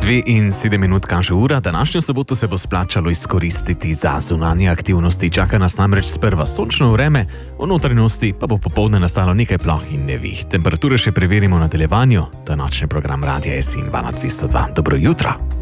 2:07 kaže ura, današnjo soboto se bo splačalo izkoristiti za zunanje aktivnosti. Čaka nas namreč sprva sončno vreme, v notranjosti pa bo popoldne nastalo nekaj ploh in nevih. Temperature še preverimo v nadaljevanju, današnji program Radia SI in Vala 202. Dobro jutro!